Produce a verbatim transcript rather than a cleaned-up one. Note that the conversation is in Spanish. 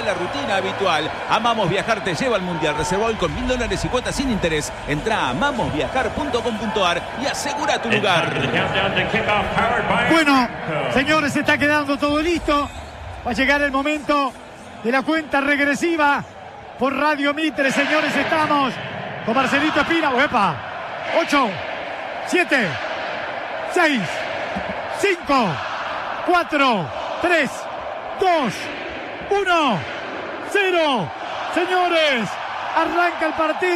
la rutina habitual. Amamos Viajar te lleva al Mundial. Reserva hoy con mil dólares y cuotas sin interés. Entra a amamos viajar punto com punto a r y asegura tu lugar. Bueno, señores, se está quedando todo listo. Va a llegar el momento de la cuenta regresiva por Radio Mitre. Señores, estamos con Marcelito Espina. ¡Uepa! ocho, siete, seis, cinco, cuatro, tres, dos, uno, cero. Señores, arranca el partido.